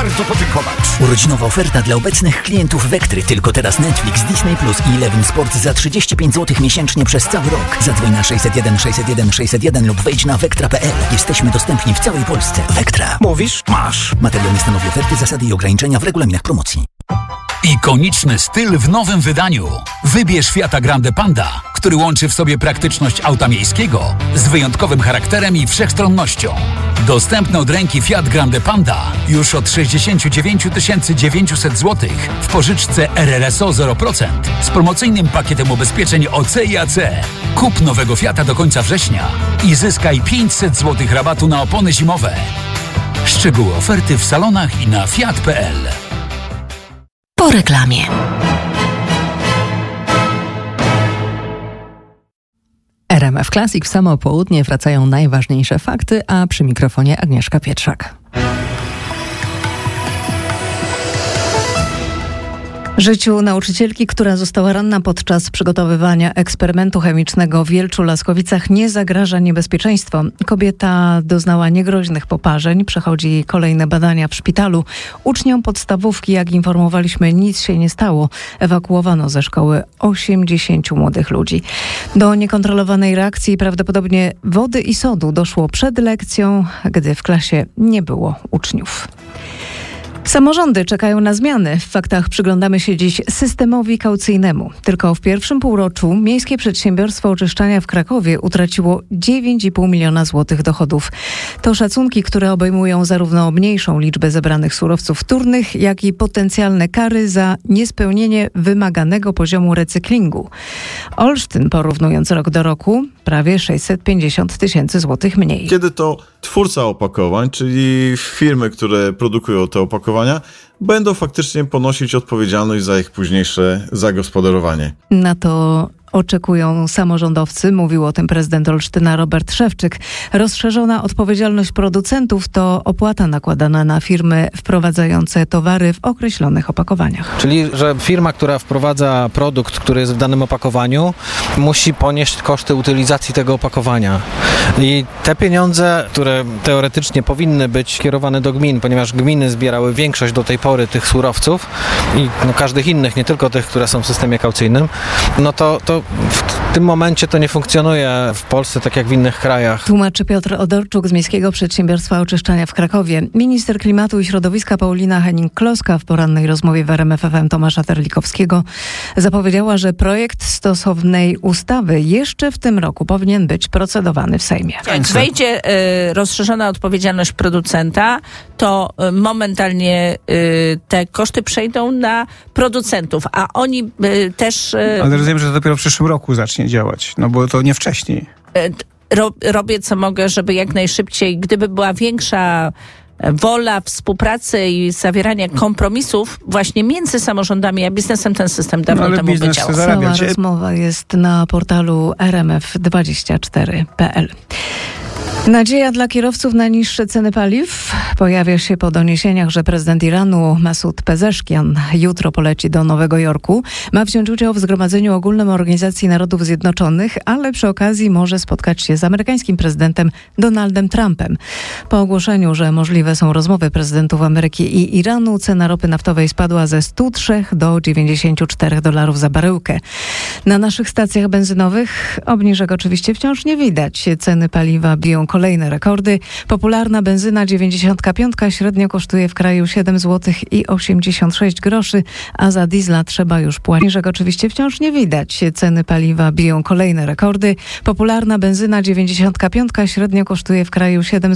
bardzo podziękować. Urodzinowa oferta dla obecnych klientów Vectry. Tylko teraz Netflix, Disney Plus i Eleven Sport za 35 zł miesięcznie przez cały rok. Zadzwoń na 601 601 601 lub wejdź na vectra.pl. Jesteśmy dostępni w całej Polsce. Vectra. Mówisz? Masz. Materiał nie stanowi oferty, zasady i ograniczenia w regulaminach promocji. Ikoniczny styl w nowym wydaniu. Wybierz Fiata Grande Panda, który łączy w sobie praktyczność auta miejskiego z wyjątkowym charakterem i wszechstronnością. Dostępny od ręki Fiat Grande Panda już od 69 900 zł w pożyczce RRSO 0% z promocyjnym pakietem ubezpieczeń OC i AC. Kup nowego Fiata do końca września i zyskaj 500 zł rabatu na opony zimowe. Szczegóły oferty w salonach i na fiat.pl. Po reklamie. RMF Classic w samo południe wracają najważniejsze fakty, a przy mikrofonie Agnieszka Pietrzak. Życiu nauczycielki, która została ranna podczas przygotowywania eksperymentu chemicznego w Wielczu-Laskowicach, nie zagraża niebezpieczeństwo. Kobieta doznała niegroźnych poparzeń, przechodzi kolejne badania w szpitalu. Uczniom podstawówki, jak informowaliśmy, nic się nie stało. Ewakuowano ze szkoły 80 młodych ludzi. Do niekontrolowanej reakcji prawdopodobnie wody i sodu doszło przed lekcją, gdy w klasie nie było uczniów. Samorządy czekają na zmiany. W faktach przyglądamy się dziś systemowi kaucyjnemu. Tylko w pierwszym półroczu Miejskie Przedsiębiorstwo Oczyszczania w Krakowie utraciło 9,5 miliona złotych dochodów. To szacunki, które obejmują zarówno mniejszą liczbę zebranych surowców wtórnych, jak i potencjalne kary za niespełnienie wymaganego poziomu recyklingu. Olsztyn, porównując rok do roku, prawie 650 tysięcy złotych mniej. Kiedy to twórca opakowań, czyli firmy, które produkują te opakowania, będą faktycznie ponosić odpowiedzialność za ich późniejsze zagospodarowanie. Na to oczekują samorządowcy, mówił o tym prezydent Olsztyna Robert Szewczyk. Rozszerzona odpowiedzialność producentów to opłata nakładana na firmy wprowadzające towary w określonych opakowaniach. Czyli, że firma, która wprowadza produkt, który jest w danym opakowaniu, musi ponieść koszty utylizacji tego opakowania. I te pieniądze, które teoretycznie powinny być kierowane do gmin, ponieważ gminy zbierały większość do tej pory tych surowców i każdych innych, nie tylko tych, które są w systemie kaucyjnym, no to w tym momencie to nie funkcjonuje w Polsce tak jak w innych krajach. Tłumaczy Piotr Odorczuk z Miejskiego Przedsiębiorstwa Oczyszczania w Krakowie. Minister Klimatu i Środowiska Paulina Henning-Kloska w porannej rozmowie w RMF FM Tomasza Terlikowskiego zapowiedziała, że projekt stosownej ustawy jeszcze w tym roku powinien być procedowany w Sejmie. Jak wejdzie rozszerzona odpowiedzialność producenta, to momentalnie te koszty przejdą na producentów, a oni też... Ale rozumiem, że to dopiero w przyszłym roku zacznie działać, no bo to nie wcześniej. Robię co mogę, żeby jak najszybciej, gdyby była większa wola współpracy i zawierania kompromisów właśnie między samorządami a biznesem, ten system dawno temu by działał. Cała rozmowa jest na portalu rmf24.pl. Nadzieja dla kierowców na niższe ceny paliw pojawia się po doniesieniach, że prezydent Iranu Masud Pezeszkian jutro poleci do Nowego Jorku. Ma wziąć udział w Zgromadzeniu Ogólnym Organizacji Narodów Zjednoczonych, ale przy okazji może spotkać się z amerykańskim prezydentem Donaldem Trumpem. Po ogłoszeniu, że możliwe są rozmowy prezydentów Ameryki i Iranu, cena ropy naftowej spadła ze 103 do $94 za baryłkę. Na naszych stacjach benzynowych obniżek oczywiście wciąż nie widać. Ceny paliwa biją kolejne rekordy. Popularna benzyna 95 średnio kosztuje w kraju 7 zł i 86 groszy, a za diesla trzeba już płacić. Obniżek oczywiście wciąż nie widać. Ceny paliwa biją kolejne rekordy. Popularna benzyna 95 średnio kosztuje w kraju 7